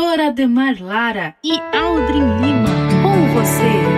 Doutor Ademar Lara e Aldrin Lima, com você.